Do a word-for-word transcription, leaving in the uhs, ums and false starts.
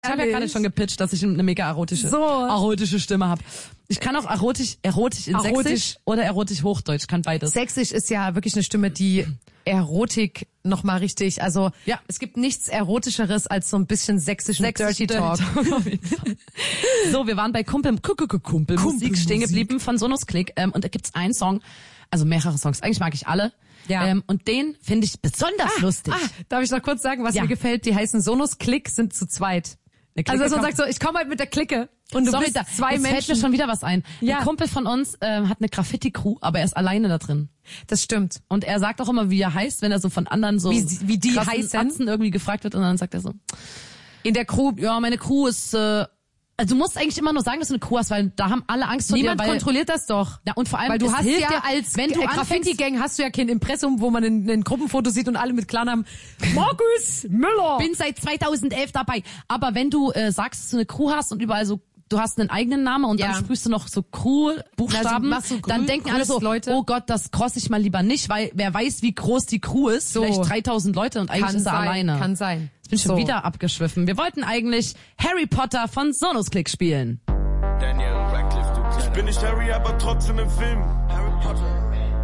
Ich habe ja gerade schon gepitcht, dass ich eine mega erotische, so. erotische Stimme habe. Ich kann auch erotisch, erotisch in Erotisch. Sächsisch oder erotisch Hochdeutsch, kann beides. Sächsisch ist ja wirklich eine Stimme, die Erotik nochmal richtig, also ja. Es gibt nichts Erotischeres als so ein bisschen sächsischen Sächsisch Dirty Talk. So, wir waren bei Kumpel, Kumpel, Kumpel Musik stehen geblieben von Sonos Klick ähm, und da gibt's einen Song, also mehrere Songs, eigentlich mag ich alle. Ja. Ähm, und den finde ich besonders ah, lustig. Ah, darf ich noch kurz sagen, was ja. mir gefällt? Die heißen Sonos Klick, sind zu zweit. Also dass man sagt so, ich komme halt mit der Clique und du Sorry, bist da, zwei jetzt Menschen. fällt mir schon wieder was ein. Ja. Ein Kumpel von uns ähm, hat eine Graffiti-Crew, aber er ist alleine da drin. Das stimmt. Und er sagt auch immer, wie er heißt, wenn er so von anderen so wie, wie die heißen Atzen irgendwie gefragt wird und dann sagt er so, in der Crew, ja, meine Crew ist, äh, also du musst eigentlich immer nur sagen, dass du eine Crew hast, weil da haben alle Angst vor Niemand dir. Niemand kontrolliert das doch. Ja, und vor allem, weil du es hast hilft ja dir, als wenn du Graffiti-Gang hast du ja kein Impressum, wo man ein, ein Gruppenfoto sieht und alle mit Klarnamen Markus Müller. Bin seit zweitausendelf dabei. Aber wenn du äh, sagst, dass du eine Crew hast und überall so, du hast einen eigenen Namen und ja. dann sprühst du noch so Crew-Buchstaben, also, so dann denken alle so, Leute. oh Gott, das cross ich mal lieber nicht, weil wer weiß, wie groß die Crew ist. So. Vielleicht dreitausend Leute und eigentlich kann ist er sein, alleine. Kann sein. Jetzt bin ich so. schon wieder abgeschwiffen. Wir wollten eigentlich Harry Potter von Sonos Klick spielen. Daniel Radcliffe, du Ich bin nicht Harry, aber trotzdem im Film. Harry Potter.